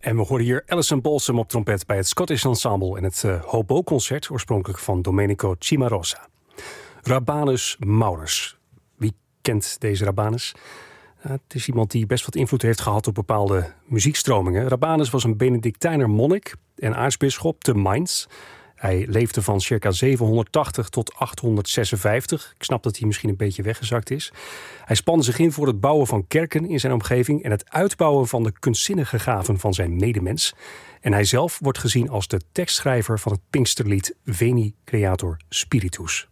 En we horen hier Alison Balsam op trompet bij het Scottish Ensemble en het Hobo-concert, oorspronkelijk van Domenico Cimarosa. Rabanus Maurus. Wie kent deze Rabanus? Het is iemand die best wat invloed heeft gehad op bepaalde muziekstromingen. Rabanus was een Benedictijner monnik en aartsbisschop te Mainz. Hij leefde van circa 780 tot 856. Ik snap dat hij misschien een beetje weggezakt is. Hij spande zich in voor het bouwen van kerken in zijn omgeving en het uitbouwen van de kunstzinnige gaven van zijn medemens. En hij zelf wordt gezien als de tekstschrijver van het Pinksterlied Veni Creator Spiritus.